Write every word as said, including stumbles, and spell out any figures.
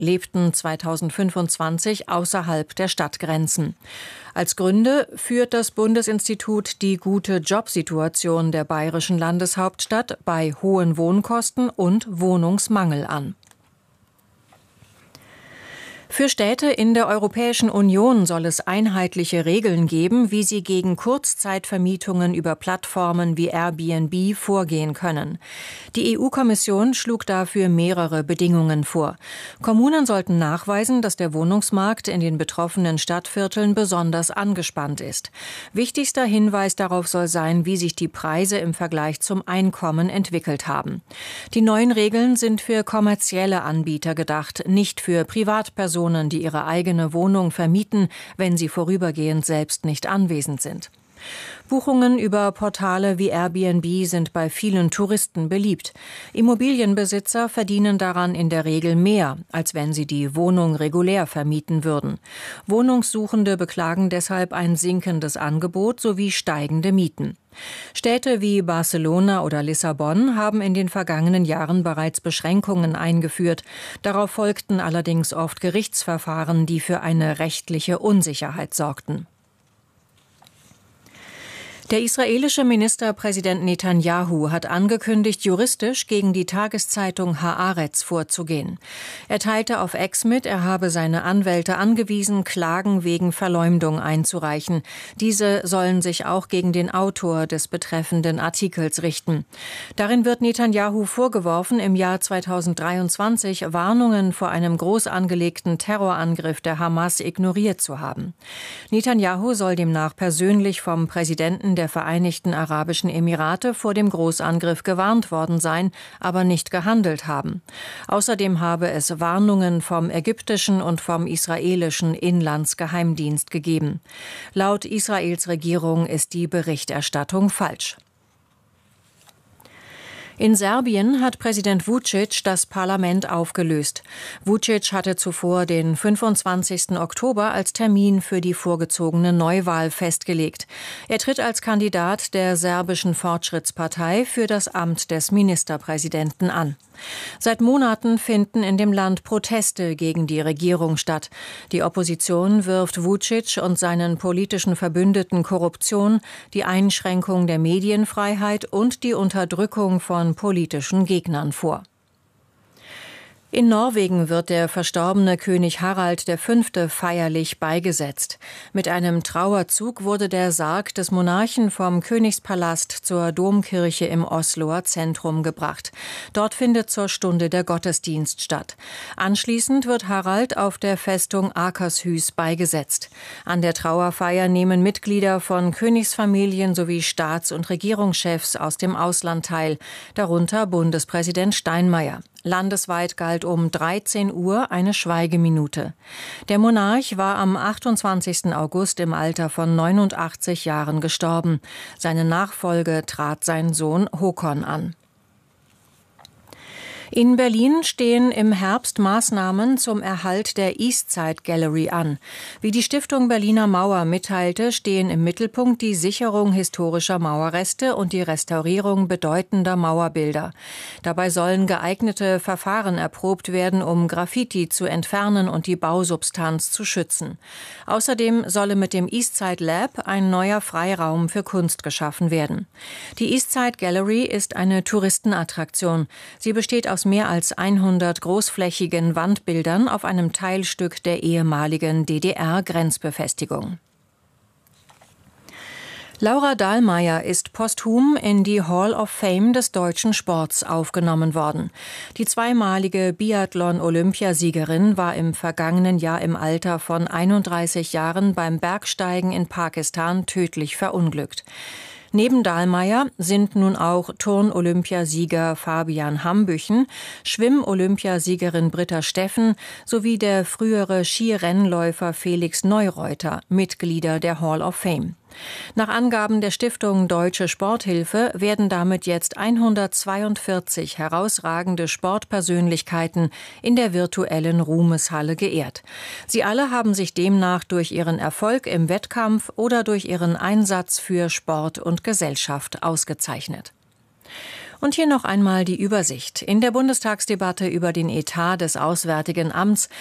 lebten zweitausendfünfundzwanzig außerhalb der Stadtgrenzen. Als Gründe führt das Bundesinstitut die gute Jobsituation der bayerischen Landeshauptstadt bei hohen Wohnkosten und Wohnungsmangel an. Für Städte in der Europäischen Union soll es einheitliche Regeln geben, wie sie gegen Kurzzeitvermietungen über Plattformen wie Airbnb vorgehen können. Die E U-Kommission schlug dafür mehrere Bedingungen vor. Kommunen sollten nachweisen, dass der Wohnungsmarkt in den betroffenen Stadtvierteln besonders angespannt ist. Wichtigster Hinweis darauf soll sein, wie sich die Preise im Vergleich zum Einkommen entwickelt haben. Die neuen Regeln sind für kommerzielle Anbieter gedacht, nicht für Privatpersonen, die ihre eigene Wohnung vermieten, wenn sie vorübergehend selbst nicht anwesend sind. Buchungen über Portale wie Airbnb sind bei vielen Touristen beliebt. Immobilienbesitzer verdienen daran in der Regel mehr, als wenn sie die Wohnung regulär vermieten würden. Wohnungssuchende beklagen deshalb ein sinkendes Angebot sowie steigende Mieten. Städte wie Barcelona oder Lissabon haben in den vergangenen Jahren bereits Beschränkungen eingeführt. Darauf folgten allerdings oft Gerichtsverfahren, die für eine rechtliche Unsicherheit sorgten. Der israelische Ministerpräsident Netanyahu hat angekündigt, juristisch gegen die Tageszeitung Haaretz vorzugehen. Er teilte auf X mit, er habe seine Anwälte angewiesen, Klagen wegen Verleumdung einzureichen. Diese sollen sich auch gegen den Autor des betreffenden Artikels richten. Darin wird Netanyahu vorgeworfen, im Jahr zweitausenddreiundzwanzig Warnungen vor einem groß angelegten Terrorangriff der Hamas ignoriert zu haben. Netanyahu soll demnach persönlich vom Präsidenten der der Vereinigten Arabischen Emirate vor dem Großangriff gewarnt worden sein, aber nicht gehandelt haben. Außerdem habe es Warnungen vom ägyptischen und vom israelischen Inlandsgeheimdienst gegeben. Laut Israels Regierung ist die Berichterstattung falsch. In Serbien hat Präsident Vučić das Parlament aufgelöst. Vučić hatte zuvor den fünfundzwanzigsten Oktober als Termin für die vorgezogene Neuwahl festgelegt. Er tritt als Kandidat der serbischen Fortschrittspartei für das Amt des Ministerpräsidenten an. Seit Monaten finden in dem Land Proteste gegen die Regierung statt. Die Opposition wirft Vučić und seinen politischen Verbündeten Korruption, die Einschränkung der Medienfreiheit und die Unterdrückung von politischen Gegnern vor. In Norwegen wird der verstorbene König Harald der Fünfte feierlich beigesetzt. Mit einem Trauerzug wurde der Sarg des Monarchen vom Königspalast zur Domkirche im Osloer Zentrum gebracht. Dort findet zur Stunde der Gottesdienst statt. Anschließend wird Harald auf der Festung Akershus beigesetzt. An der Trauerfeier nehmen Mitglieder von Königsfamilien sowie Staats- und Regierungschefs aus dem Ausland teil, darunter Bundespräsident Steinmeier. Landesweit galt um dreizehn Uhr eine Schweigeminute. Der Monarch war am achtundzwanzigsten August im Alter von neunundachtzig Jahren gestorben. Seine Nachfolge trat sein Sohn Håkon an. In Berlin stehen im Herbst Maßnahmen zum Erhalt der Eastside Gallery an. Wie die Stiftung Berliner Mauer mitteilte, stehen im Mittelpunkt die Sicherung historischer Mauerreste und die Restaurierung bedeutender Mauerbilder. Dabei sollen geeignete Verfahren erprobt werden, um Graffiti zu entfernen und die Bausubstanz zu schützen. Außerdem solle mit dem Eastside Lab ein neuer Freiraum für Kunst geschaffen werden. Die Eastside Gallery ist eine Touristenattraktion. Sie besteht aus mehr als hundert großflächigen Wandbildern auf einem Teilstück der ehemaligen D D R-Grenzbefestigung. Laura Dahlmeier ist posthum in die Hall of Fame des deutschen Sports aufgenommen worden. Die zweimalige Biathlon-Olympiasiegerin war im vergangenen Jahr im Alter von einunddreißig Jahren beim Bergsteigen in Pakistan tödlich verunglückt. Neben Dahlmeier sind nun auch Turn-Olympiasieger Fabian Hambüchen, Schwimm-Olympiasiegerin Britta Steffen sowie der frühere Skirennläufer Felix Neureuter Mitglieder der Hall of Fame. Nach Angaben der Stiftung Deutsche Sporthilfe werden damit jetzt hundertzweiundvierzig herausragende Sportpersönlichkeiten in der virtuellen Ruhmeshalle geehrt. Sie alle haben sich demnach durch ihren Erfolg im Wettkampf oder durch ihren Einsatz für Sport und Gesellschaft ausgezeichnet. Und hier noch einmal die Übersicht. In der Bundestagsdebatte über den Etat des Auswärtigen Amts